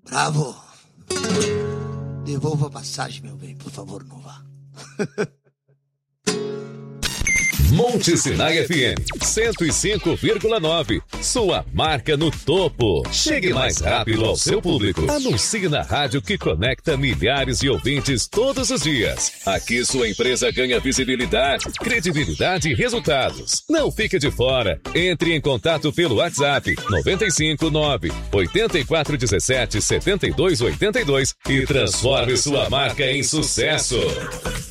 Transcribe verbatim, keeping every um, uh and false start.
Bravo. Devolva a passagem, meu bem, por favor, não vá. Monte Sinai F M cento e cinco vírgula nove. Sua marca no topo. Chegue mais rápido ao seu público. Anuncie na rádio que conecta milhares de ouvintes todos os dias. Aqui sua empresa ganha visibilidade, credibilidade e resultados. Não fique de fora. Entre em contato pelo WhatsApp nove cinco nove, oito quatro um sete, sete dois oito dois e transforme sua marca em sucesso.